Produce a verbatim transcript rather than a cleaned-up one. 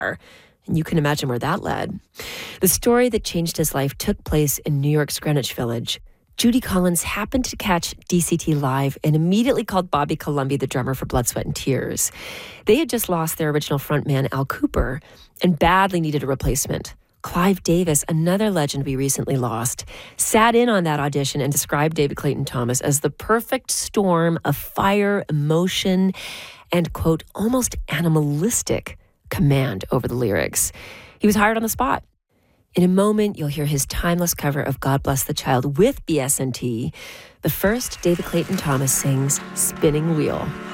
And you can imagine where that led. The story that changed his life took place in New York's Greenwich Village. Judy Collins happened to catch D C T live and immediately called Bobby Colomby, the drummer for Blood, Sweat and Tears. They had just lost their original frontman, Al Cooper, and badly needed a replacement. Clive Davis, another legend we recently lost, sat in on that audition and described David Clayton Thomas as the perfect storm of fire, emotion, and, quote, almost animalistic command over the lyrics. He was hired on the spot. In a moment, you'll hear his timeless cover of God Bless the Child with B S N T. But first, David Clayton Thomas sings Spinning Wheel.